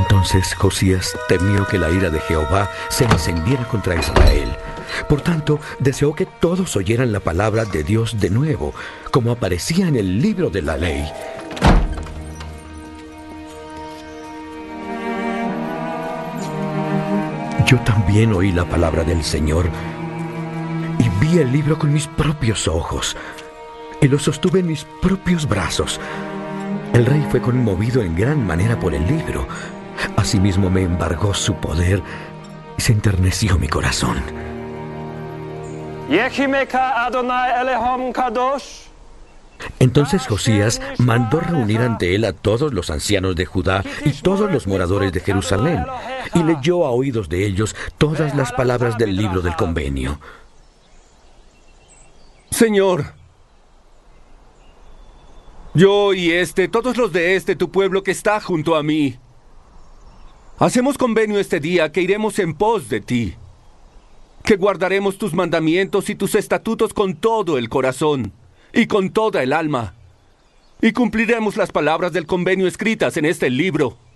Entonces Josías temió que la ira de Jehová se encendiera contra Israel. Por tanto, deseó que todos oyeran la palabra de Dios de nuevo, como aparecía en el libro de la ley. Yo también oí la palabra del Señor y vi el libro con mis propios ojos y lo sostuve en mis propios brazos. El rey fue conmovido en gran manera por el libro. Asimismo me embargó su poder y se enterneció mi corazón. Entonces Josías mandó reunir ante él a todos los ancianos de Judá y todos los moradores de Jerusalén, y leyó a oídos de ellos todas las palabras del libro del convenio. Señor, yo y todos los de tu pueblo que está junto a mí, hacemos convenio este día que iremos en pos de ti, que guardaremos tus mandamientos y tus estatutos con todo el corazón y con toda el alma, y cumpliremos las palabras del convenio escritas en este libro.